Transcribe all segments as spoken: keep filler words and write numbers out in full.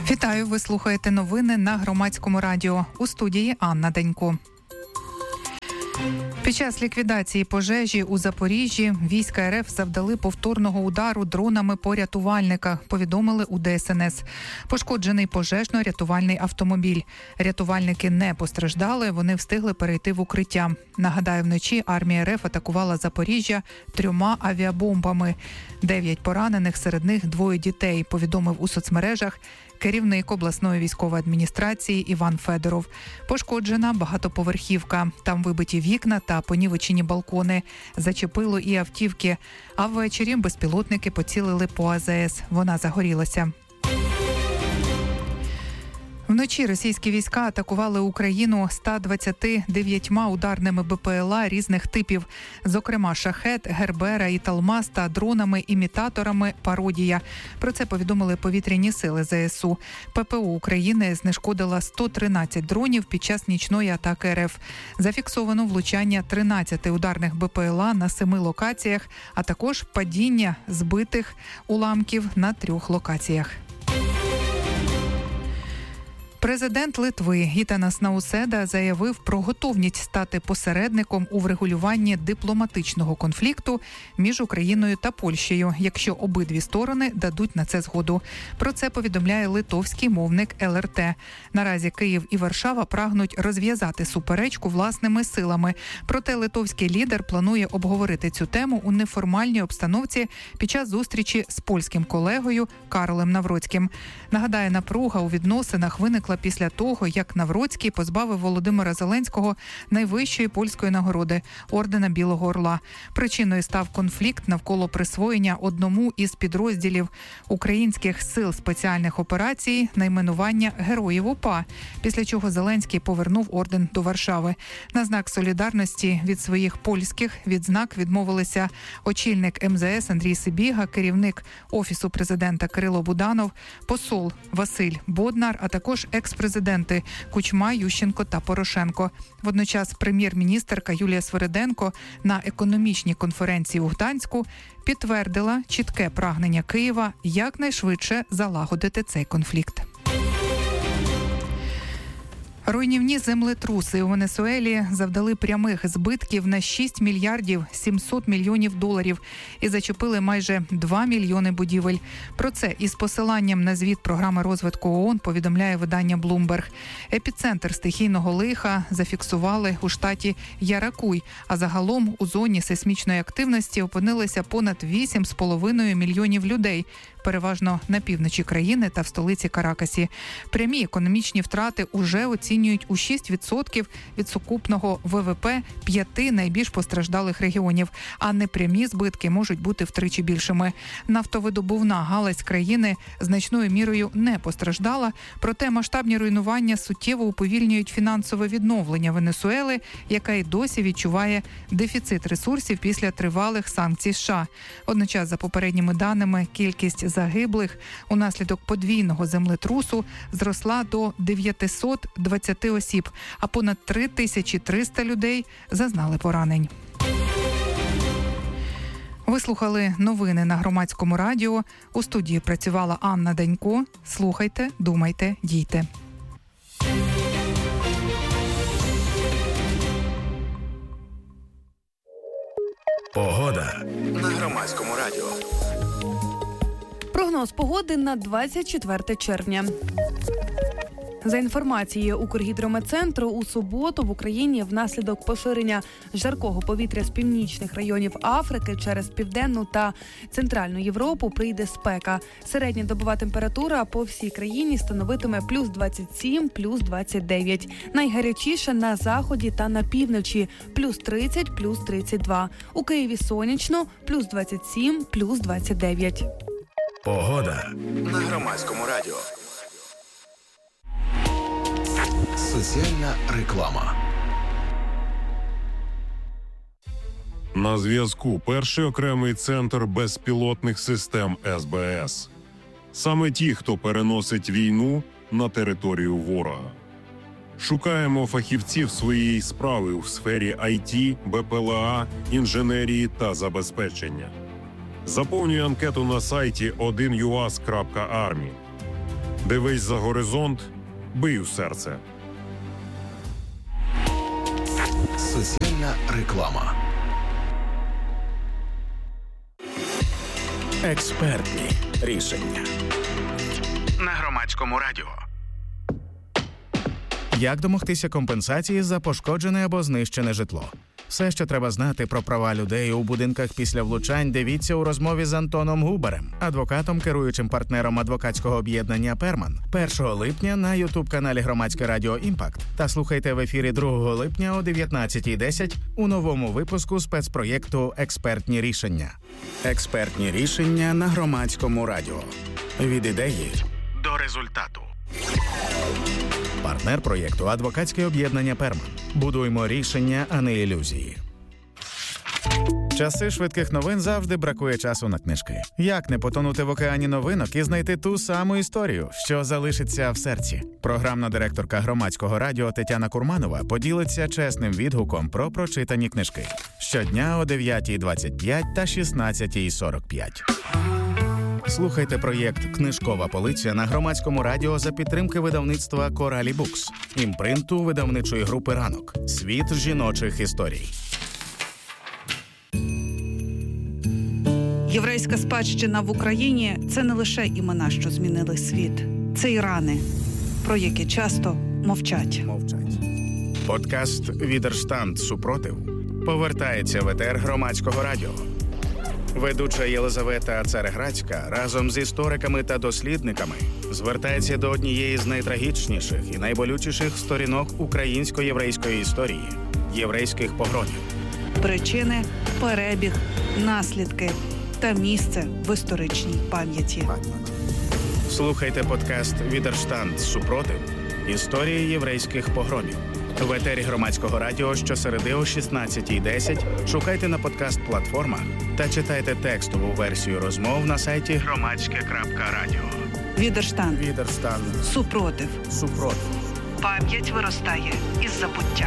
Вітаю, ви слухаєте новини на Громадському радіо. У студії Анна Денько. Під час ліквідації пожежі у Запоріжжі війська РФ завдали повторного удару дронами по рятувальниках, повідомили у Де Ес Ен Ес. Пошкоджений пожежно-рятувальний автомобіль. Рятувальники не постраждали, вони встигли перейти в укриття. Нагадаю, вночі армія РФ атакувала Запоріжжя трьома авіабомбами. Дев'ять поранених, серед них двоє дітей, повідомив у соцмережах керівник обласної військової адміністрації Іван Федоров. Пошкоджена багатоповерхівка. Там вибиті вікна та понівечені балкони. Зачепило і автівки. А ввечері безпілотники поцілили по А Зе Ес. Вона загорілася. Вночі російські війська атакували Україну ста двадцятьма дев'ятьма ударними Бе Пе Ел А різних типів, зокрема «Шахет», «Гербера» і «Талмаз» та дронами-імітаторами «Пародія». Про це повідомили повітряні сили Зе Ес У. Пе Пе О України знешкодила сто тринадцять дронів під час нічної атаки РФ. Зафіксовано влучання тринадцяти ударних Бе Пе Ел А на семи локаціях, а також падіння збитих уламків на трьох локаціях. Президент Литви Гітанас Науседа заявив про готовність стати посередником у врегулюванні дипломатичного конфлікту між Україною та Польщею, якщо обидві сторони дадуть на це згоду. Про це повідомляє литовський мовник Ел Ер Те. Наразі Київ і Варшава прагнуть розв'язати суперечку власними силами. Проте литовський лідер планує обговорити цю тему у неформальній обстановці під час зустрічі з польським колегою Карлем Навроцьким. Нагадаю, напруга у відносинах виникла після того, як Навроцький позбавив Володимира Зеленського найвищої польської нагороди – ордена Білого Орла. Причиною став конфлікт навколо присвоєння одному із підрозділів українських сил спеціальних операцій найменування Героїв УПА, після чого Зеленський повернув орден до Варшави. На знак солідарності від своїх польських відзнак відмовилися очільник Ем Зе Ес Андрій Сибіга, керівник Офісу президента Кирило Буданов, посол Василь Боднар, а також екс-президенти Кучма, Ющенко та Порошенко. Водночас прем'єр-міністерка Юлія Свериденко на економічній конференції у Гданську підтвердила чітке прагнення Києва якнайшвидше залагодити цей конфлікт. Руйнівні землетруси у Венесуелі завдали прямих збитків на шість мільярдів сімсот мільйонів доларів і зачепили майже два мільйони будівель. Про це із посиланням на звіт програми розвитку О О Н повідомляє видання Bloomberg. Епіцентр стихійного лиха зафіксували у штаті Яракуй, а загалом у зоні сейсмічної активності опинилися понад вісім з половиною мільйонів людей, переважно на півночі країни та в столиці Каракасі. Прямі економічні втрати уже оцінюють у шість відсотків від сукупного Ве Ве Пе п'яти найбільш постраждалих регіонів, а непрямі збитки можуть бути втричі більшими. Нафтовидобувна галузь країни значною мірою не постраждала, проте масштабні руйнування суттєво уповільнюють фінансове відновлення Венесуели, яка й досі відчуває дефіцит ресурсів після тривалих санкцій США. Водночас, за попередніми даними, кількість загиблих унаслідок подвійного землетрусу зросла до дев'ятсот двадцяти осіб, а понад три тисячі триста людей зазнали поранень. Ви слухали новини на Громадському радіо. У студії працювала Анна Денько. Слухайте, думайте, дійте. Погода на Громадському радіо. Прогноз погоди на двадцять четверте червня. За інформацією Укргідрометцентру, у суботу в Україні внаслідок поширення жаркого повітря з північних районів Африки через Південну та Центральну Європу прийде спека. Середня добова температура по всій країні становитиме плюс двадцять сім, плюс двадцять дев'ять. Найгарячіше на заході та на півночі – плюс тридцять, плюс тридцять два. У Києві сонячно – плюс двадцять сім, плюс двадцять дев'ять. Погода на Громадському радіо. Соціальна реклама. На зв'язку перший окремий центр безпілотних систем Ес Бе Ес. Саме ті, хто переносить війну на територію ворога. Шукаємо фахівців своєї справи у сфері Ай Ті, Бе Пе Ел А, інженерії та забезпечення. Заповнюй анкету на сайті один ю ас крапка армі. Дивись за горизонт, бий у серце. Соціальна реклама. Експертні рішення. На Громадському радіо. Як домогтися компенсації за пошкоджене або знищене житло? Все, що треба знати про права людей у будинках після влучань, дивіться у розмові з Антоном Губарем, адвокатом, керуючим партнером адвокатського об'єднання «Перман». першого липня на ютуб-каналі Громадське радіо «Імпакт» та слухайте в ефірі другого липня о дев'ятнадцятій десять у новому випуску спецпроєкту «Експертні рішення». Експертні рішення на Громадському радіо. Від ідеї До результату. Партнер проєкту – адвокатське об'єднання «Перман». Будуймо рішення, а не ілюзії. Часи швидких новин завжди бракує часу на книжки. Як не потонути в океані новинок і знайти ту саму історію, що залишиться в серці? Програмна директорка Громадського радіо Тетяна Курманова поділиться чесним відгуком про прочитані книжки. Щодня о дев'ятій двадцять п'ять та шістнадцятій сорок п'ять. Слухайте проєкт «Книжкова полиця» на Громадському радіо за підтримки видавництва «Коралі Букс», імпринту видавничої групи «Ранок». Світ жіночих історій. Єврейська спадщина в Україні – це не лише імена, що змінили світ. Це і рани, про які часто мовчать. Мовчать. Подкаст «Відерштанд. Супротив» повертається в етер Громадського радіо. Ведуча Єлизавета Цареградська разом з істориками та дослідниками звертається до однієї з найтрагічніших і найболючіших сторінок українсько-єврейської історії – єврейських погромів. Причини, перебіг, наслідки та місце в історичній пам'яті. Слухайте подкаст «Відерштанд. Супротив. Історії єврейських погромів». В етері Громадського радіо щосереди о шістнадцятій десять шукайте на подкаст-платформах та читайте текстову версію розмов на сайті громадське крапка радіо. Відерштанд. Відерштанд. Супротив. Супротив. Пам'ять виростає із забуття.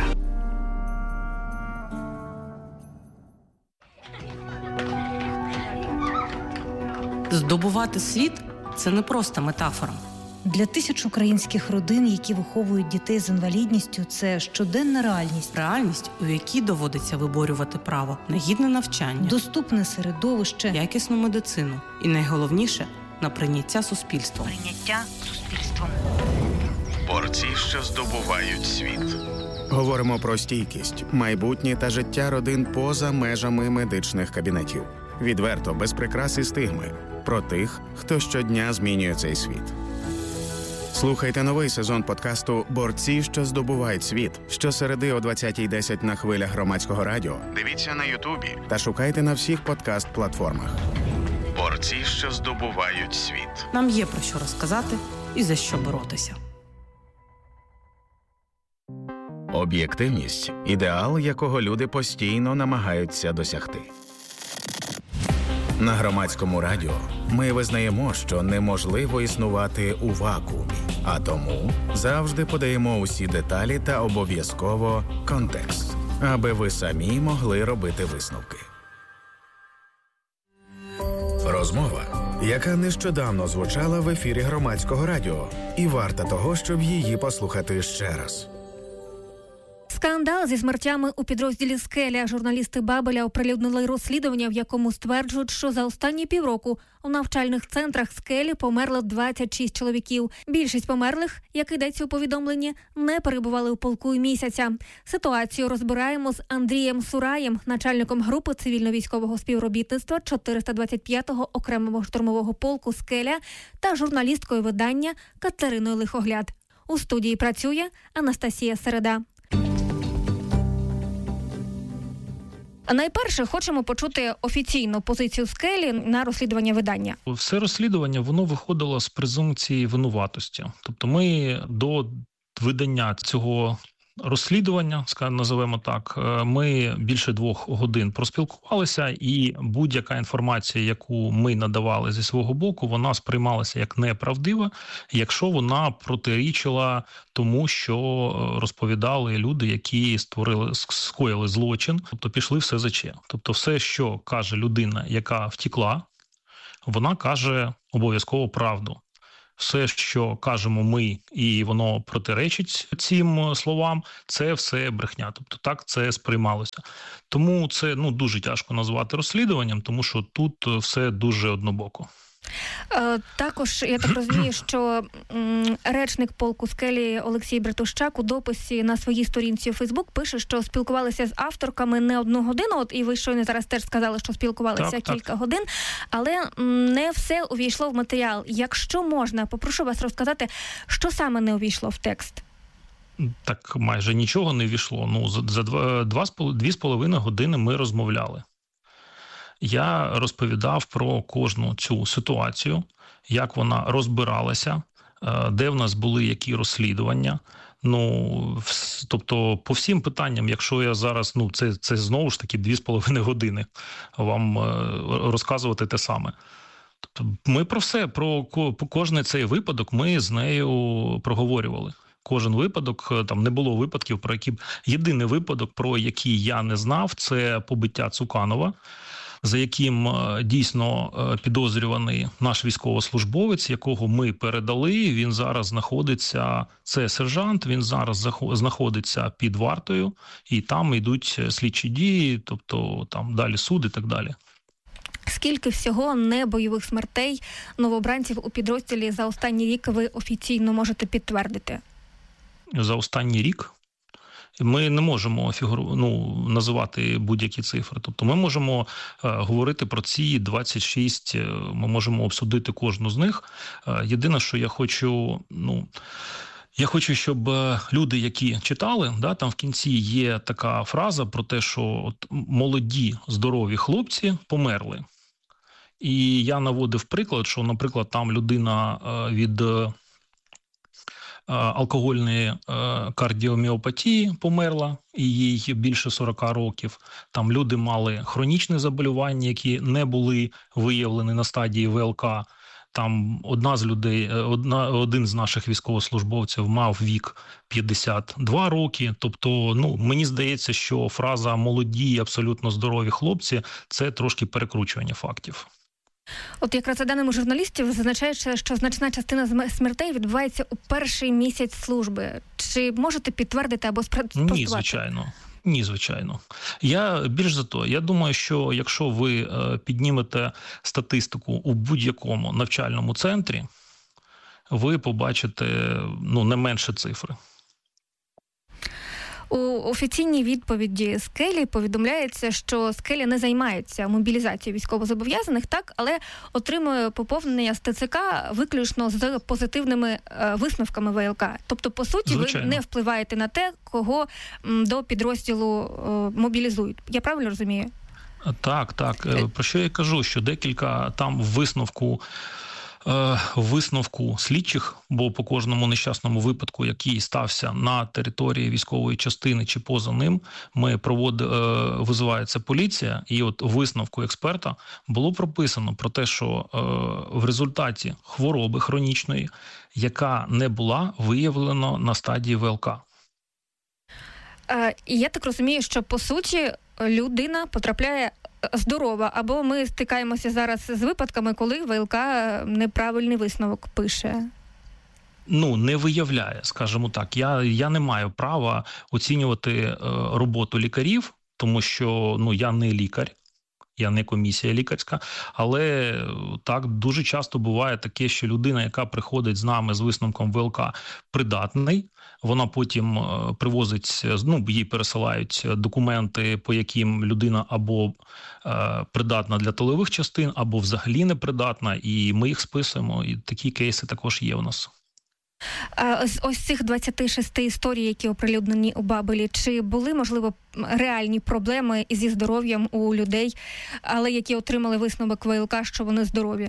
Здобувати світ – це не просто метафора. Для тисяч українських родин, які виховують дітей з інвалідністю, це щоденна реальність. Реальність, у якій доводиться виборювати право на гідне навчання, доступне середовище, якісну медицину і, найголовніше, на прийняття суспільством. Прийняття суспільством. Борці, що здобувають світ. Говоримо про стійкість, майбутнє та життя родин поза межами медичних кабінетів. Відверто, без прикрас і стигми. Про тих, хто щодня змінює цей світ. Слухайте новий сезон подкасту «Борці, що здобувають світ» щосереди о двадцятій десять на хвилях Громадського радіо. Дивіться на Ютубі та шукайте на всіх подкаст-платформах. Борці, що здобувають світ. Нам є про що розказати і за що боротися. Об'єктивність – ідеал, якого люди постійно намагаються досягти. На Громадському радіо ми визнаємо, що неможливо існувати у вакуумі, а тому завжди подаємо усі деталі та обов'язково контекст, аби ви самі могли робити висновки. Розмова, яка нещодавно звучала в ефірі Громадського радіо, і варта того, щоб її послухати ще раз. Скандал зі смертями у підрозділі «Скеля». Журналісти Бабеля оприлюднили розслідування, в якому стверджують, що за останні півроку у навчальних центрах «Скелі» померло двадцять шість чоловіків. Більшість померлих, як йдеться у повідомленні, не перебували у полку й місяця. Ситуацію розбираємо з Андрієм Сураєм, начальником групи цивільно-військового співробітництва чотириста двадцять п'ятого окремого штурмового полку «Скеля» та журналісткою видання Катериною Лихогляд. У студії працює Анастасія Середа. А найперше хочемо почути офіційну позицію «Скелі» на розслідування видання. Все розслідування, воно виходило з презумпції винуватості. Тобто ми до видання цього розслідування, називаємо так, ми більше двох годин проспілкувалися, і будь-яка інформація, яку ми надавали зі свого боку, вона сприймалася як неправдива, якщо вона протирічила тому, що розповідали люди, які створили, скоїли злочин, тобто пішли в СЗЧ. Тобто все, що каже людина, яка втекла, вона каже обов'язково правду. Все, що кажемо ми, і воно протиречить цим словам, це все брехня. Тобто так це сприймалося. Тому це ну дуже тяжко назвати розслідуванням, тому що тут все дуже однобоко. Також, я так розумію, що речник полку «Скелі» Олексій Братущак у дописі на своїй сторінці у Фейсбук пише, що спілкувалися з авторками не одну годину, от і ви щойно зараз теж сказали, що спілкувалися так, кілька так. годин, але не все увійшло в матеріал. Якщо можна, попрошу вас розказати, що саме не увійшло в текст? Так майже нічого не ввійшло. Ну, за, за два, два, дві з половиною години ми розмовляли. Я розповідав про кожну цю ситуацію, як вона розбиралася, де в нас були які розслідування. Ну, тобто, по всім питанням, якщо я зараз, ну, це, це знову ж таки дві з половиною години вам розказувати те саме. Тобто, ми про все, про кожний цей випадок ми з нею проговорювали. Кожен випадок, там не було випадків, про які... Єдиний випадок, про який я не знав, це побиття Цуканова, за яким дійсно підозрюваний наш військовослужбовець, якого ми передали. Він зараз знаходиться, це сержант, він зараз знаходиться під вартою, і там йдуть слідчі дії, тобто там далі суд і так далі. Скільки всього небойових смертей новобранців у підрозділі за останній рік ви офіційно можете підтвердити? За останній рік? Ми не можемо фігуру, ну, називати будь-які цифри. Тобто ми можемо е, говорити про ці двадцять шість, ми можемо обсудити кожну з них. Е, єдине, що я хочу, ну, я хочу, щоб люди, які читали, да, там в кінці є така фраза про те, що от молоді, здорові хлопці померли. І я наводив приклад, що, наприклад, там людина е, від алкогольної кардіоміопатії померла, і їй більше сорок років. Там люди мали хронічні заболювання, які не були виявлені на стадії ВЛК. Там одна з людей, одна, один з наших військовослужбовців мав вік п'ятдесят два роки. Тобто, ну, мені здається, що фраза «молоді, абсолютно здорові хлопці» – це трошки перекручування фактів. От якраз за даними журналістів зазначається, що значна частина смертей відбувається у перший місяць служби. Чи можете підтвердити або спростувати? Ні, звичайно. Ні, звичайно. Я, більш за то, я думаю, що якщо ви е, піднімете статистику у будь-якому навчальному центрі, ви побачите, ну, не менше цифри. У офіційній відповіді «Скелі» повідомляється, що «Скеля» не займається мобілізацією військовозобов'язаних, так, але отримує поповнення з ТЦК виключно з позитивними е, висновками ВЛК. Тобто, по суті, Звичайно. ви не впливаєте на те, кого м, до підрозділу е, мобілізують. Я правильно розумію? Так, так. Про що я кажу, що декілька там в висновку висновку слідчих, бо по кожному нещасному випадку, який стався на території військової частини чи поза ним, ми провод... визивається поліція, і от у висновку експерта було прописано про те, що в результаті хвороби хронічної, яка не була виявлена на стадії ВЛК. І я так розумію, що по суті людина потрапляє здорова, або ми стикаємося зараз з випадками, коли ВЛК неправильний висновок пише. Ну, не виявляє, скажімо так. Я, я не маю права оцінювати е, роботу лікарів, тому що, ну, я не лікар, я не комісія лікарська, але так дуже часто буває таке, що людина, яка приходить з нами з висновком ВЛК, придатний, вона потім привозить, ну, їй пересилають документи, по яким людина або е, придатна для тилових частин, або взагалі не придатна, і ми їх списуємо, і такі кейси також є у нас. Ось, ось цих двадцять шість історій, які оприлюднені у Бабелі, чи були, можливо, реальні проблеми зі здоров'ям у людей, але які отримали висновок ВЛК, що вони здорові?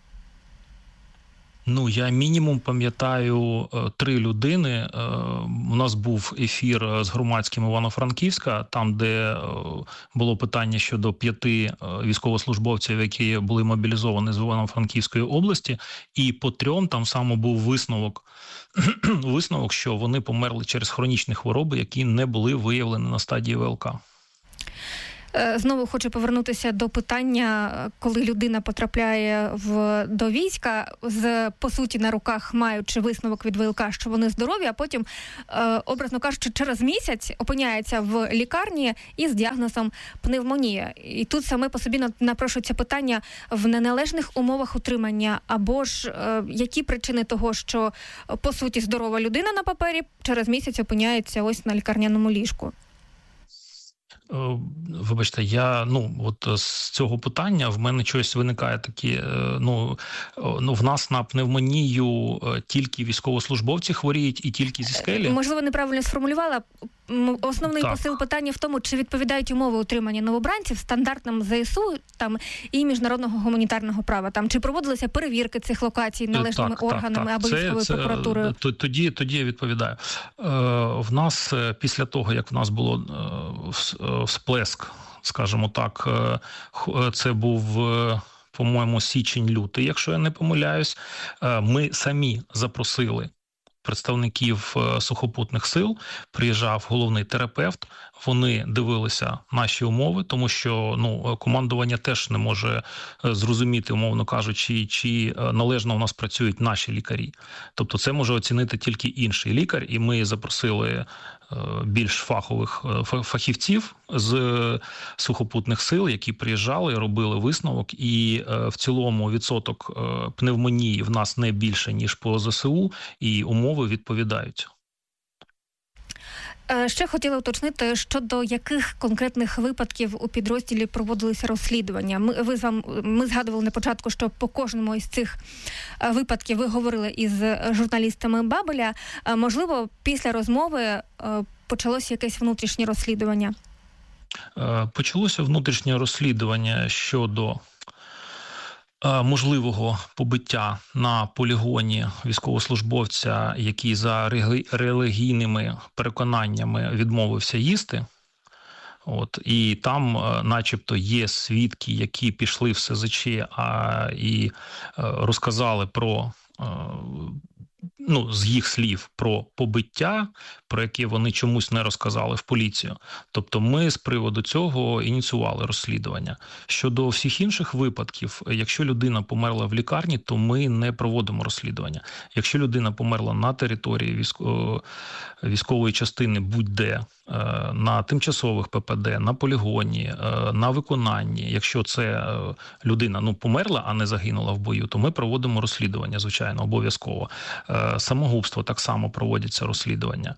Ну, я мінімум пам'ятаю три людини. У нас був ефір з громадським Івано-Франківська, там, де було питання щодо п'яти військовослужбовців, які були мобілізовані з Івано-Франківської області, і по трьом там саме був висновок, висновок, що вони померли через хронічні хвороби, які не були виявлені на стадії ВЛК. Знову хочу повернутися до питання, коли людина потрапляє в, до війська, з, по суті, на руках маючи висновок від ВЛК, що вони здорові, а потім, е, образно кажучи, через місяць опиняється в лікарні із діагнозом пневмонія. І тут саме по собі напрошується питання в неналежних умовах утримання, або ж е, які причини того, що, по суті, здорова людина на папері через місяць опиняється ось на лікарняному ліжку. Вибачте, я, ну, от з цього питання в мене щось виникає такі, ну, ну, в нас на пневмонію тільки військовослужбовці хворіють і тільки зі скелі? Можливо, неправильно сформулювала. Основний так. посил питання в тому, чи відповідають умови утримання новобранців стандартам ЗСУ там і міжнародного гуманітарного права, там чи проводилися перевірки цих локацій належними так, органами так, так. або це, військовою це, прокуратурою? Тоді, тоді я відповідаю. Е, в нас після того, як в нас було е, всплеск, скажімо так, е, це був, е, по-моєму, січень-лютий, якщо я не помиляюсь, е, ми самі запросили представників сухопутних сил, приїжджав головний терапевт, вони дивилися наші умови, тому що, ну, командування теж не може зрозуміти, умовно кажучи, чи належно у нас працюють наші лікарі. Тобто це може оцінити тільки інший лікар, і ми запросили більш фахових фахівців з сухопутних сил, які приїжджали, робили висновок, і в цілому відсоток пневмонії в нас не більше, ніж по ЗСУ, і умови відповідають. Ще хотіла уточнити, щодо яких конкретних випадків у підрозділі проводилися розслідування. Ми, ви з вами, ми згадували на початку, що по кожному із цих випадків ви говорили із журналістами Бабеля. Можливо, після розмови почалося якесь внутрішнє розслідування? Почалося внутрішнє розслідування щодо можливого побиття на полігоні військовослужбовця, який за релігійними переконаннями відмовився їсти. От, і там, начебто, є свідки, які пішли в СЗЧ а, і розказали про, ну, з їх слів, про побиття, про яке вони чомусь не розказали в поліцію. Тобто ми з приводу цього ініціювали розслідування. Щодо всіх інших випадків, якщо людина померла в лікарні, то ми не проводимо розслідування. Якщо людина померла на території військо... військової частини будь-де, на тимчасових ППД, на полігоні, на виконанні, якщо це людина, ну, померла, а не загинула в бою, то ми проводимо розслідування, звичайно, обов'язково. Самогубство так само проводяться розслідування.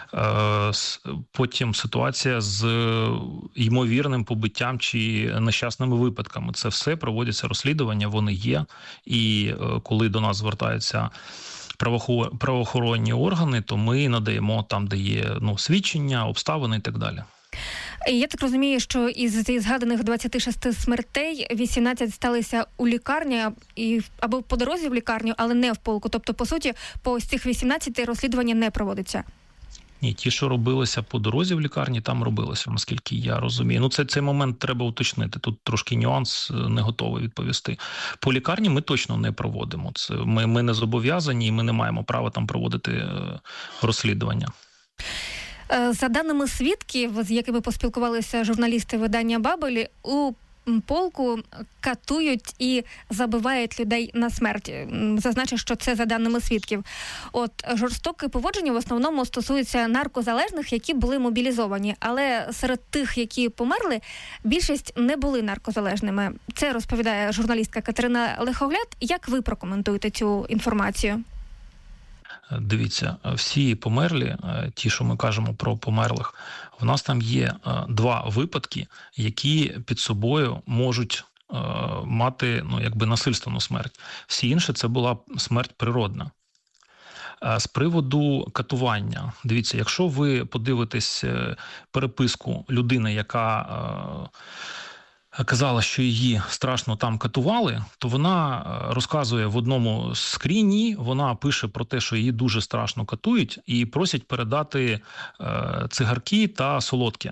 Потім ситуація з ймовірним побиттям чи нещасними випадками. Це все проводяться розслідування, вони є. І коли до нас звертаються правоохоронні органи, то ми надаємо там, де є, ну, свідчення, обставини і так далі. Я так розумію, що із згаданих двадцяти шести смертей вісімнадцять сталися у лікарні і або по дорозі в лікарню, але не в полку. Тобто, по суті, по ось цих вісімнадцяти розслідування не проводиться. Ні, ті, що робилися по дорозі в лікарні, там робилося, наскільки я розумію. Ну, це, цей момент треба уточнити. Тут трошки нюанс, не готовий відповісти. По лікарні ми точно не проводимо. Це, ми, ми не зобов'язані і ми не маємо права там проводити розслідування. За даними свідків, з якими поспілкувалися журналісти видання «Бабель», у полку катують і забивають людей на смерть. Зазначу, що це за даними свідків. От, жорстоке поводження в основному стосується наркозалежних, які були мобілізовані. Але серед тих, які померли, більшість не були наркозалежними. Це розповідає журналістка Катерина Лехогляд. Як ви прокоментуєте цю інформацію? Дивіться, всі померлі, ті, що ми кажемо про померлих, в нас там є два випадки, які під собою можуть мати, ну, якби насильственну смерть. Всі інші – це була смерть природна. З приводу катування, дивіться, якщо ви подивитесь переписку людини, яка казала, що її страшно там катували, то вона розказує в одному скріні, вона пише про те, що її дуже страшно катують, і просять передати цигарки та солодке.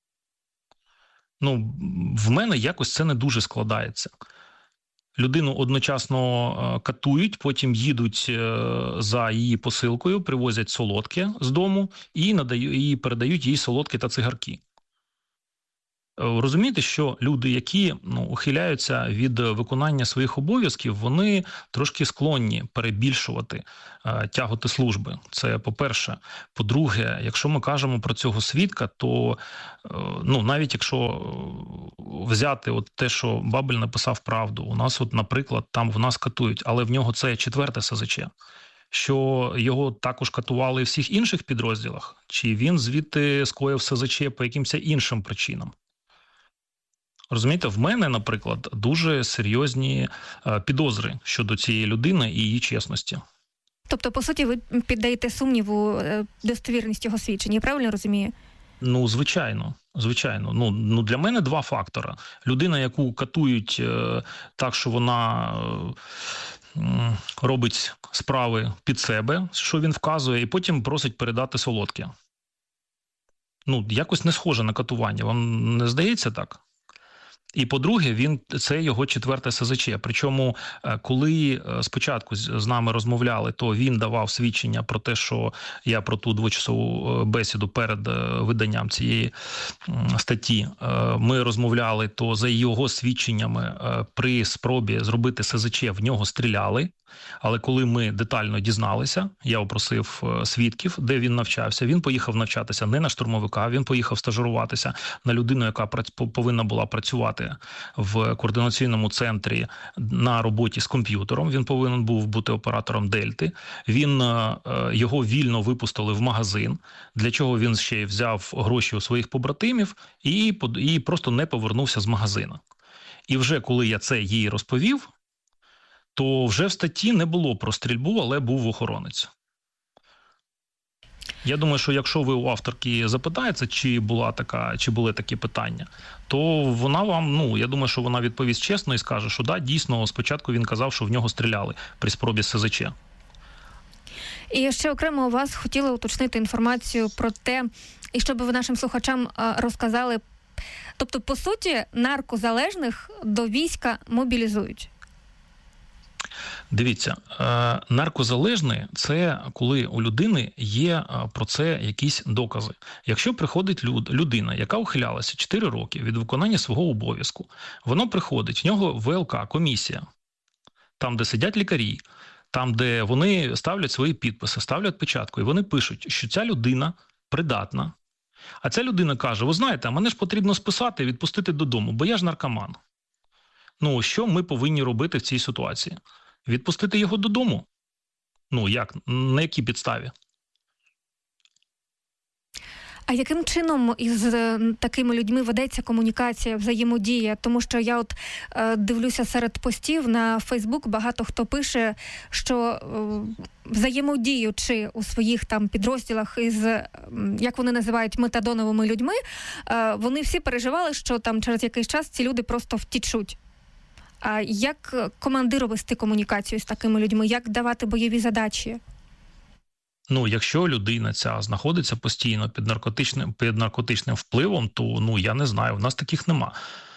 Ну, в мене якось це не дуже складається. Людину одночасно катують, потім їдуть за її посилкою, привозять солодке з дому і надають, і передають їй солодке та цигарки. Розумієте, що люди, які ну, ухиляються від виконання своїх обов'язків, вони трошки склонні перебільшувати е, тяготи служби. Це по-перше. По-друге, якщо ми кажемо про цього свідка, то е, ну, навіть якщо взяти от те, що Бабель написав правду, у нас, от, наприклад, там в нас катують, але в нього це четверте СЗЧ. Що його також катували в всіх інших підрозділах? Чи він звідти скоїв СЗЧ по якимось іншим причинам? Розумієте, в мене, наприклад, дуже серйозні підозри щодо цієї людини і її чесності. Тобто, по суті, ви піддаєте сумніву достовірність його свідчення, я правильно розумію? Ну, звичайно, звичайно. Ну, ну для мене два фактори. Людина, яку катують е, так, що вона е, робить справи під себе, що він вказує, і потім просить передати солодке. Ну, якось не схоже на катування. Вам не здається так? І, по-друге, він це його четверте СЗЧ. Причому, коли спочатку з нами розмовляли, то він давав свідчення про те, що я про ту двочасову бесіду перед виданням цієї статті ми розмовляли, то за його свідченнями при спробі зробити СЗЧ в нього стріляли. Але коли ми детально дізналися, я опросив свідків, де він навчався. Він поїхав навчатися не на штурмовика, він поїхав стажируватися на людину, яка повинна була працювати в координаційному центрі на роботі з комп'ютером. Він повинен був бути оператором Дельти. Він, його вільно випустили в магазин, для чого він ще й взяв гроші у своїх побратимів і, і просто не повернувся з магазину. І вже коли я це їй розповів, то вже в статті не було про стрільбу, але був охоронець. Я думаю, що якщо ви у авторки запитаєте, чи була така, чи були такі питання, то вона вам, ну, я думаю, що вона відповість чесно і скаже, що да, дійсно, спочатку він казав, що в нього стріляли при спробі СЗЧ. І ще окремо у вас хотіли уточнити інформацію про те, і щоб ви нашим слухачам розказали, тобто, по суті, наркозалежних до війська мобілізують. Дивіться, наркозалежний – це коли у людини є про це якісь докази. Якщо приходить людина, яка ухилялася чотири роки від виконання свого обов'язку, вона приходить, в нього ВЛК, комісія, там, де сидять лікарі, там, де вони ставлять свої підписи, ставлять печатку, і вони пишуть, що ця людина придатна. А ця людина каже, ви знаєте, а мене ж потрібно списати і відпустити додому, бо я ж наркоман. Ну, що ми повинні робити в цій ситуації? Відпустити його додому? Ну, як? На якій підставі? А яким чином із такими людьми ведеться комунікація, взаємодія? Тому що я от е, дивлюся серед постів на Фейсбук, багато хто пише, що е, взаємодіючи у своїх там підрозділах із, е, як вони називають, метадоновими людьми, е, вони всі переживали, що там через якийсь час ці люди просто втічуть. А як командиру вести комунікацію з такими людьми? Як давати бойові задачі? Ну, якщо людина ця знаходиться постійно під наркотичним, під наркотичним впливом, то, ну, я не знаю, у нас таких нема.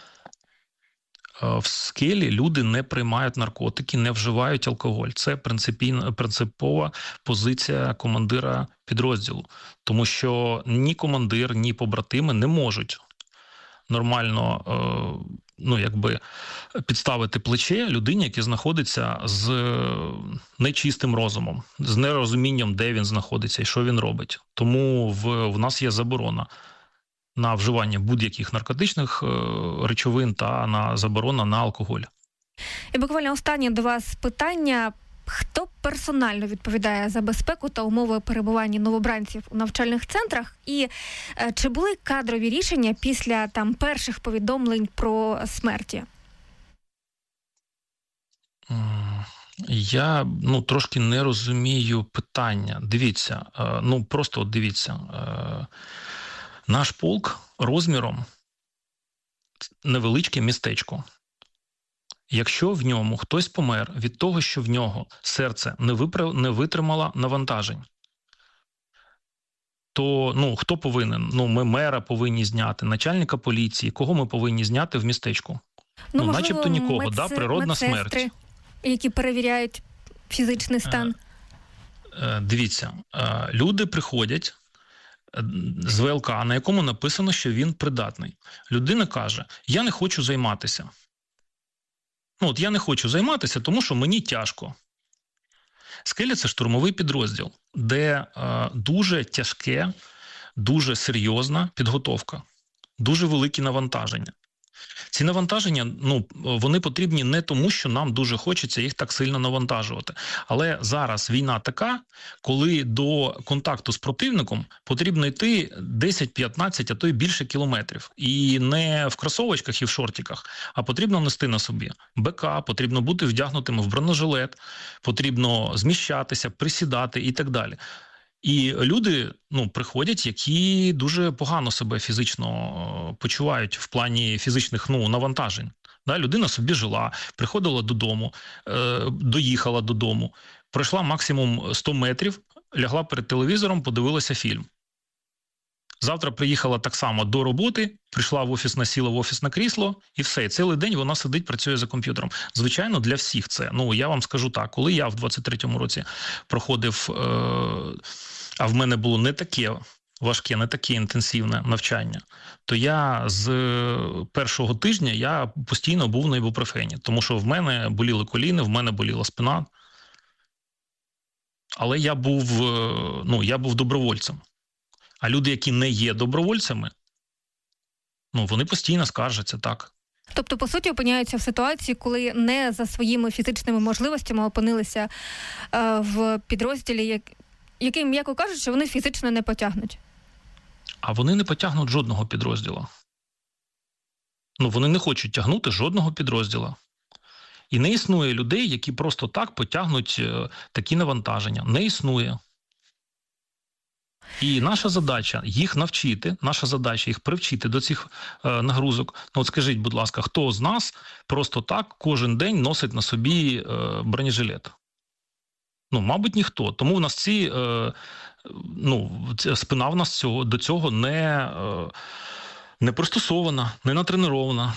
В скелі люди не приймають наркотики, не вживають алкоголь. Це принципова позиція командира підрозділу. Тому що ні командир, ні побратими не можуть нормально, ну, якби, підставити плече людині, яка знаходиться з нечистим розумом, з нерозумінням, де він знаходиться і що він робить. Тому в, в нас є заборона на вживання будь-яких наркотичних речовин та на заборона на алкоголь. І буквально останнє до вас питання. Хто персонально відповідає за безпеку та умови перебування новобранців у навчальних центрах? І е, чи були кадрові рішення після там перших повідомлень про смерті? Я, ну, трошки не розумію питання. Дивіться, е, ну, просто дивіться. Е, наш полк розміром невеличке містечко. Якщо в ньому хтось помер від того, що в нього серце не, випра... не витримало навантажень, то, ну, хто повинен? Ну, ми мера повинні зняти, начальника поліції, кого ми повинні зняти в містечку? Ну, ну начебто нікого, медс... да, природна медсестри, смерть. Які перевіряють фізичний стан. Е, е, дивіться, е, люди приходять, з ВЛК, на якому написано, що він придатний. Людина каже, я не хочу займатися. Ну, от я не хочу займатися, тому що мені тяжко. Скеля – це штурмовий підрозділ, де е, дуже тяжке, дуже серйозна підготовка, дуже великі навантаження. Ці навантаження, ну, вони потрібні не тому, що нам дуже хочеться їх так сильно навантажувати. Але зараз війна така, коли до контакту з противником потрібно йти десять-п'ятнадцять, а то й більше кілометрів. І не в кросовочках і в шортиках, а потрібно нести на собі БК, потрібно бути вдягнутими в бронежилет, потрібно зміщатися, присідати і так далі. І люди, ну, приходять, які дуже погано себе фізично почувають в плані фізичних, ну, навантажень. Да, людина собі жила, приходила додому, е, доїхала додому, пройшла максимум сто метрів, лягла перед телевізором, подивилася фільм. Завтра приїхала так само до роботи, прийшла в офіс, насіла в офісне крісло і все. І цілий день вона сидить, працює за комп'ютером. Звичайно, для всіх це. Ну, я вам скажу так, коли я в двадцять третьому році проходив, е- а в мене було не таке важке, не таке інтенсивне навчання, то я з першого тижня я постійно був на ібупрофені, тому що в мене боліли коліни, в мене боліла спина. Але я був, ну, я був добровольцем. А люди, які не є добровольцями, ну, вони постійно скаржаться, так. Тобто, по суті, опиняються в ситуації, коли не за своїми фізичними можливостями опинилися е, в підрозділі, як, яким, м'яко кажучи, вони фізично не потягнуть. А вони не потягнуть жодного підрозділу. Ну, вони не хочуть тягнути жодного підрозділу. І не існує людей, які просто так потягнуть е, такі навантаження. Не існує. І наша задача їх навчити, наша задача їх привчити до цих е, нагрузок. Ну, от скажіть, будь ласка, хто з нас просто так кожен день носить на собі е, бронежилет? Ну, мабуть, ніхто. Тому в нас ці, е, ну, спина в нас цього, до цього не, е, не пристосована, не натренована.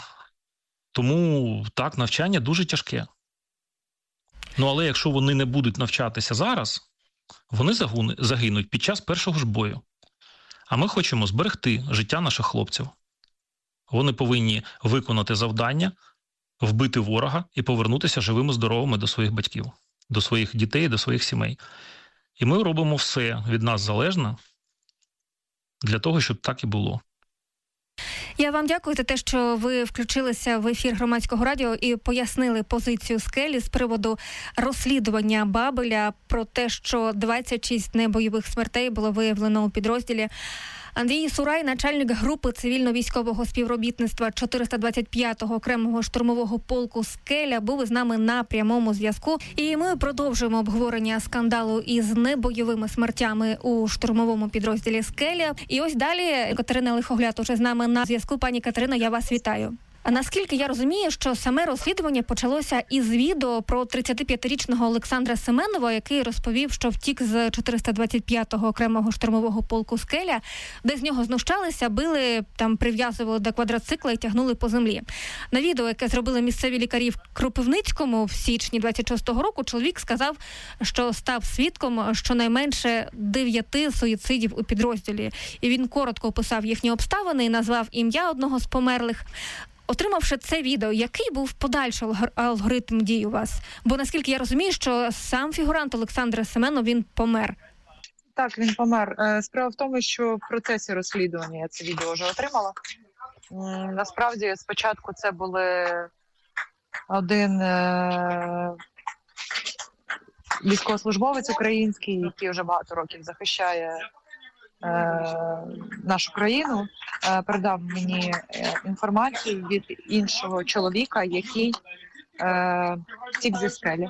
Тому, так, навчання дуже тяжке. Ну, але якщо вони не будуть навчатися зараз, вони загинуть під час першого ж бою. А ми хочемо зберегти життя наших хлопців. Вони повинні виконати завдання, вбити ворога і повернутися живими, здоровими до своїх батьків, до своїх дітей, до своїх сімей. І ми робимо все від нас залежне для того, щоб так і було. Я вам дякую за те, що ви включилися в ефір Громадського радіо і пояснили позицію Скелі з приводу розслідування Бабеля про те, що двадцять шість небойових смертей було виявлено у підрозділі. Андрій Сурай, начальник групи цивільно-військового співробітництва чотириста двадцять п'ятого окремого штурмового полку «Скеля», був із нами на прямому зв'язку. І ми продовжуємо обговорення скандалу із небойовими смертями у штурмовому підрозділі «Скеля». І ось далі Катерина Лихогляд уже з нами на зв'язку. Пані Катерино, я вас вітаю. А наскільки я розумію, що саме розслідування почалося із відео про тридцятип'ятирічного Олександра Семенова, який розповів, що втік з чотириста двадцять п'ятого окремого штурмового полку «Скеля», де з нього знущалися, били, там прив'язували до квадроцикла і тягнули по землі. На відео, яке зробили місцеві лікарі в Кропивницькому в січні двадцять шостого року, чоловік сказав, що став свідком щонайменше дев'яти суїцидів у підрозділі. І він коротко описав їхні обставини і назвав ім'я одного з померлих. Отримавши це відео, який був подальший алгоритм дій у вас? Бо, наскільки я розумію, що сам фігурант Олександр Семенов, він помер. Так, він помер. Справа в тому, що в процесі розслідування я це відео вже отримала. Насправді, спочатку це були один військовослужбовець український, який вже багато років захищає нашу країну, передав мені інформацію від іншого чоловіка, який втік зі «Скелі».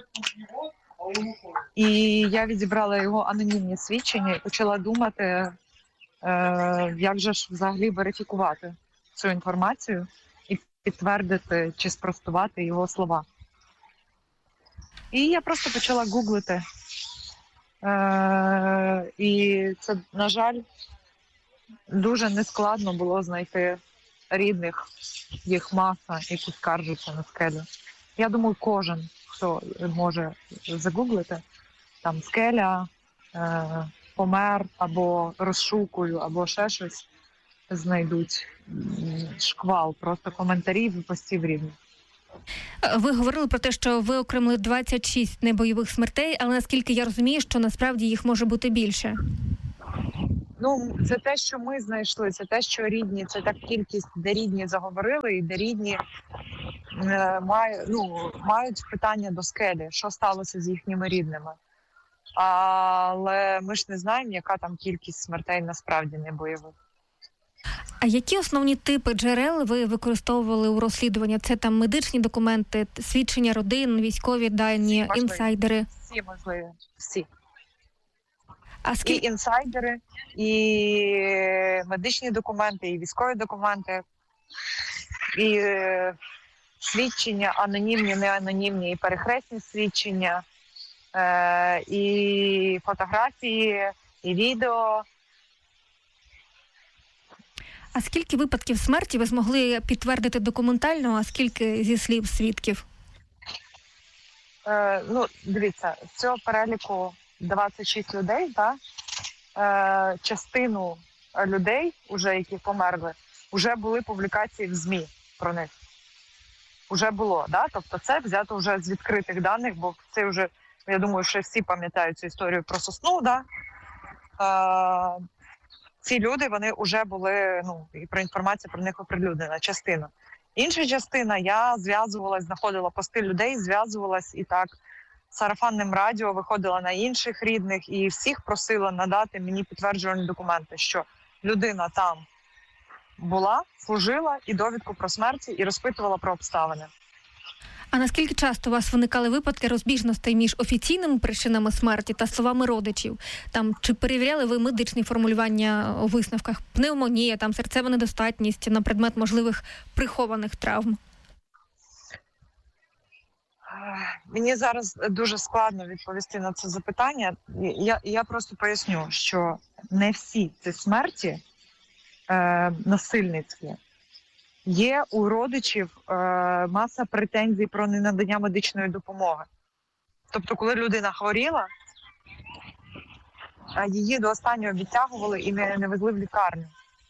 І я відібрала його анонімні свідчення і почала думати, як же ж взагалі верифікувати цю інформацію і підтвердити чи спростувати його слова. І я просто почала гуглити. Е, і це, на жаль, дуже нескладно було знайти рідних, їх маса, які скаржаться на «Скелю». Я думаю, кожен, хто може загуглити, там «Скеля», е, помер, або розшукую, або ще щось, знайдуть шквал, просто коментарів і постів рівні. Ви говорили про те, що ви окремили двадцять шість небойових смертей, але наскільки я розумію, що насправді їх може бути більше? Ну, це те, що ми знайшли, це те, що рідні, це та кількість, де рідні заговорили і де рідні е, має, ну, мають питання до скелі, що сталося з їхніми рідними. Але ми ж не знаємо, яка там кількість смертей насправді не бойових. А які основні типи джерел ви використовували у розслідуванні? Це там медичні документи, свідчення родин, військові дані, Всі інсайдери? Всі можливі, всі. А скіль... І інсайдери, і медичні документи, і військові документи, і е, свідчення, анонімні, неанонімні, і перехресні свідчення, е, і фотографії, і відео. А скільки випадків смерті ви змогли підтвердити документально, а скільки зі слів свідків? Е, ну, дивіться, з цього переліку двадцять шість людей, так? Е, частину людей, уже, які померли, вже були публікації в ЗМІ про них. Уже було, да? Тобто це взято вже з відкритих даних, бо це вже, я думаю, що всі пам'ятають цю історію про Сосну, да? Е, ці люди, вони вже були, ну, і про інформацію про них оприлюднена, частина. Інша частина, я зв'язувалась, знаходила пости людей, зв'язувалась і так сарафанним радіо виходила на інших рідних і всіх просила надати мені підтверджувальні документи, що людина там була, служила, і довідку про смерть, і розпитувала про обставини. А наскільки часто у вас виникали випадки розбіжностей між офіційними причинами смерті та словами родичів? Там чи перевіряли ви медичні формулювання у висновках? Пневмонія, там серцева недостатність на предмет можливих прихованих травм? Мені зараз дуже складно відповісти на це запитання. Я, я просто поясню, що не всі ці смерті е, насильницькі. Є у родичів е, маса претензій про ненадання медичної допомоги. Тобто, коли людина хворіла, її до останнього відтягували і не, не везли в лікарню.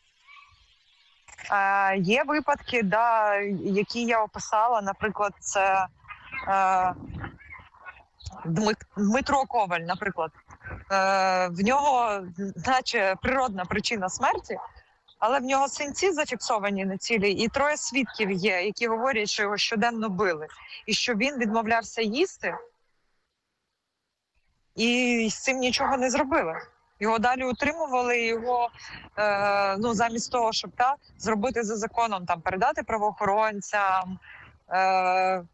Е, є випадки, да, які я описала, наприклад, це е, Дмитро Коваль, наприклад. Е, в нього, наче, природна причина смерті, але в нього синці зафіксовані на тілі, і троє свідків є, які говорять, що його щоденно били. І що він відмовлявся їсти, і з цим нічого не зробили. Його далі утримували, його е, ну, замість того, щоб та, зробити за законом, там, передати правоохоронцям. Е,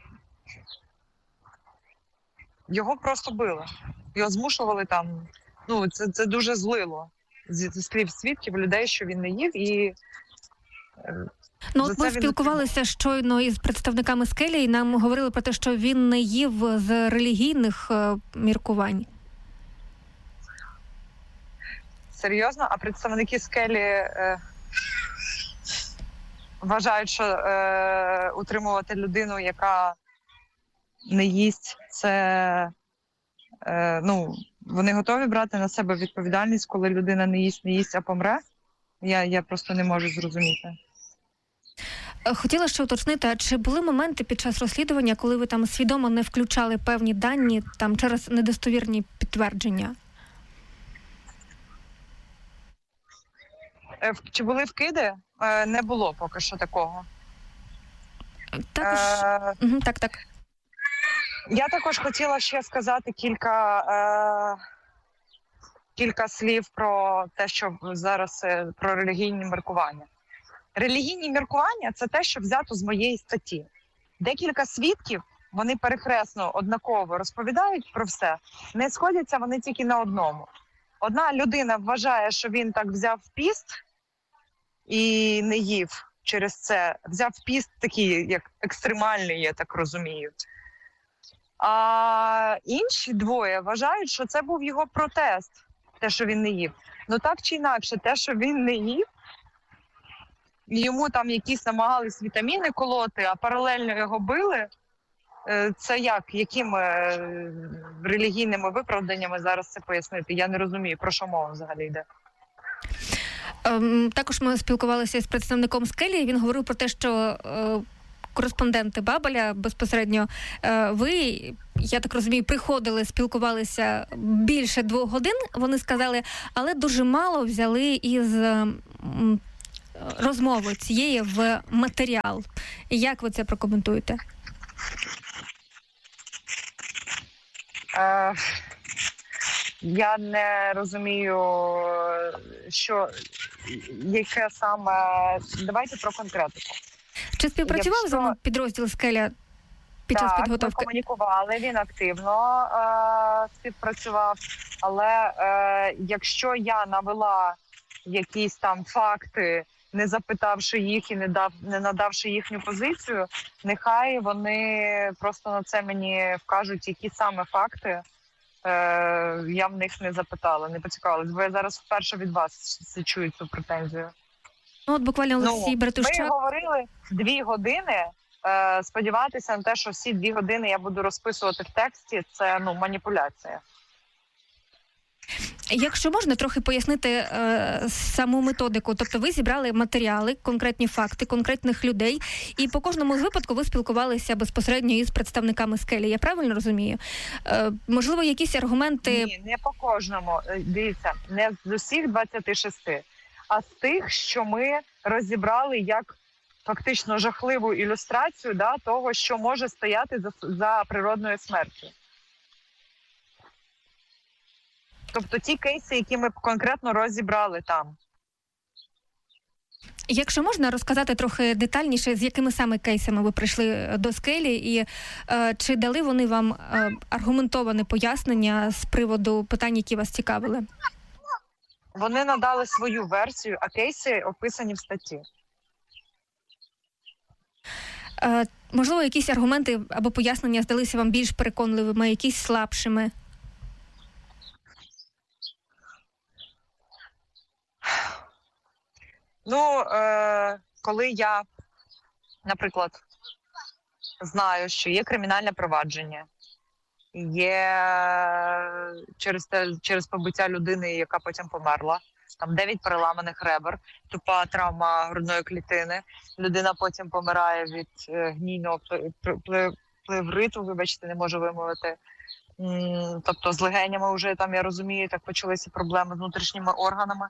його просто били. Його змушували там, ну, це, це дуже злило. Зі слів свідків, людей, що він не їв, і ну, от ми спілкувалися щойно із представниками Скелі, і нам говорили про те, що він не їв з релігійних е, міркувань. Серйозно? А представники Скелі е, вважають, що е, утримувати людину, яка не їсть, це, е, ну, вони готові брати на себе відповідальність, коли людина не їсть, не їсть, а помре? Я, я просто не можу зрозуміти. Хотіла ще уточнити, а чи були моменти під час розслідування, коли ви там свідомо не включали певні дані там через недостовірні підтвердження? Чи були вкиди? Не було поки що такого. Також... Е... Угу, так, так. Я також хотіла ще сказати кілька, е, кілька слів про те, що зараз е, про релігійні міркування. Релігійні міркування – це те, що взято з моєї статті. Декілька свідків, вони перехресно, однаково розповідають про все, не сходяться вони тільки на одному. Одна людина вважає, що він так взяв піст і не їв через це. Взяв піст такий, як екстремальний, я так розумію. А інші двоє вважають, що це був його протест, те, що він не їв. Ну так чи інакше, те, що він не їв, йому там якісь намагались вітаміни колоти, а паралельно його били, Це як? Якими релігійними виправданнями зараз це пояснити? Я не розумію, про що мова взагалі йде. Також ми спілкувалися з представником «Скелі». Він говорив про те, що кореспонденти Бабеля безпосередньо, ви, я так розумію, приходили, спілкувалися більше двох годин, вони сказали, але дуже мало взяли із розмови цієї в матеріал. Як ви це прокоментуєте? Е, я не розумію, що, яке саме... Давайте про конкретику. Чи співпрацював Якщо... з вами підрозділ «Скеля» під так, час підготовки? Так, ми комунікували, він активно е, співпрацював, але е, якщо я навела якісь там факти, не запитавши їх і не дав, не надавши їхню позицію, нехай вони просто на це мені вкажуть, які саме факти. Е, я в них не запитала, не поцікавилась, бо я зараз вперше від вас чую цю претензію. Ну, от буквально Олексій ну, Братущак... Ми говорили дві години, е, сподіватися на те, що всі дві години я буду розписувати в тексті, це, ну, маніпуляція. Якщо можна трохи пояснити е, саму методику, тобто ви зібрали матеріали, конкретні факти, конкретних людей, і по кожному з випадку ви спілкувалися безпосередньо із представниками «Скелі». Я правильно розумію? Е, можливо, якісь аргументи... Ні, не по кожному. Дивіться, не з усіх двадцяти шести, а з тих, що ми розібрали як фактично жахливу ілюстрацію, да, того, що може стояти за, за природною смертю. Тобто ті кейси, які ми конкретно розібрали там. Якщо можна розказати трохи детальніше, з якими саме кейсами ви прийшли до «Скелі» і е, чи дали вони вам е, аргументоване пояснення з приводу питань, які вас цікавили? Вони надали свою версію, а кейси описані в статті. Е, можливо, якісь аргументи або пояснення здалися вам більш переконливими, якісь слабшими? Ну, е, коли я, наприклад, знаю, що є кримінальне провадження, є через те, через побиття людини, яка потім померла, там дев'ять переламаних ребер, тупа травма грудної клітини, людина потім помирає від е, гнійного плевриту, вибачте, не можу вимовити. М, тобто з легенями вже там, я розумію, так почалися проблеми з внутрішніми органами.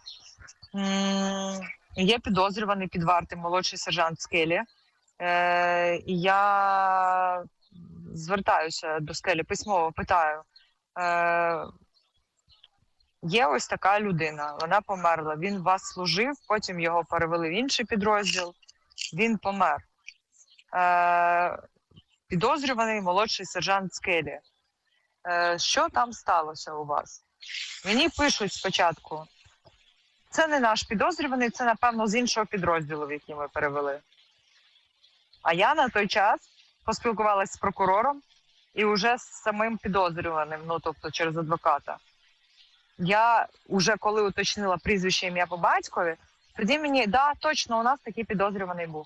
М, є підозрюваний під вартою молодший сержант «Скелі». Е, і я звертаюся до «Скелі», письмово питаю. Е, є ось така людина, вона померла, він у вас служив, потім його перевели в інший підрозділ, він помер. Е, підозрюваний молодший сержант «Скелі». Е, що там сталося у вас? Мені пишуть спочатку, це не наш підозрюваний, це, напевно, з іншого підрозділу, в який ми перевели. А я на той час поспілкувалася з прокурором і вже з самим підозрюваним, ну, тобто через адвоката. Я вже коли уточнила прізвище, ім'я по батькові, тоді мені, да, точно, у нас такий підозрюваний був.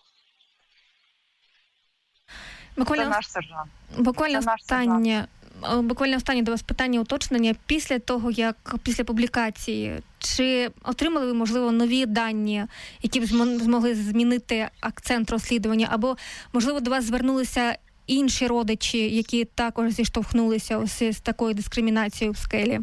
Буквально, це наш сержант. Буквально це наш останнє, сержант. Буквально останнє до вас питання, уточнення. Після того, як після публікації, чи отримали ви, можливо, нові дані, які б змогли змінити акцент розслідування, або, можливо, до вас звернулися інші родичі, які також зіштовхнулися ось з такою дискримінацією в «Скелі»?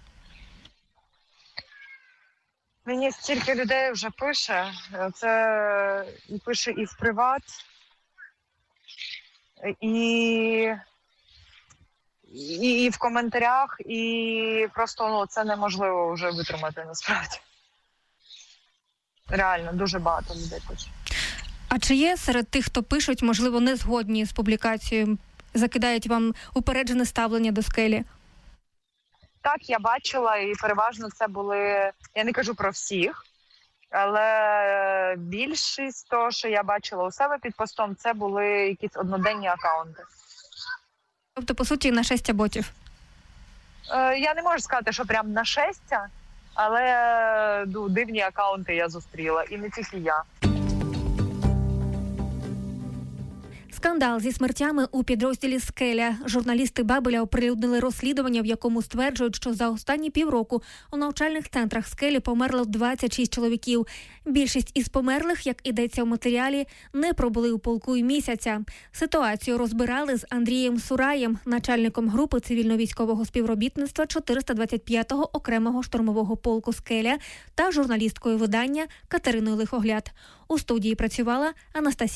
Мені стільки людей вже пише. Це і пише і в приват, і... І, і в коментарях, і просто, ну, це неможливо вже витримати, насправді. Реально, дуже багато людей пише. А чи є серед тих, хто пишуть, можливо, не згодні з публікацією, закидають вам упереджене ставлення до «Скелі»? Так, я бачила, і переважно це були, я не кажу про всіх, але більшість того, що я бачила у себе під постом, це були якісь одноденні акаунти. Тобто, по суті, нашестя ботів? Е, я не можу сказати, що прям нашестя, але ну, дивні акаунти я зустріла, і не тільки я. Скандал зі смертями у підрозділі «Скеля». Журналісти Бабеля оприлюднили розслідування, в якому стверджують, що за останні півроку у навчальних центрах «Скелі» померло двадцять шість чоловіків. Більшість із померлих, як ідеться у матеріалі, не пробули у полку й місяця. Ситуацію розбирали з Андрієм Сураєм, начальником групи цивільно-військового співробітництва чотириста двадцять п'ятого окремого штурмового полку «Скеля» та журналісткою видання Катериною Лихогляд. У студії працювала Анастасія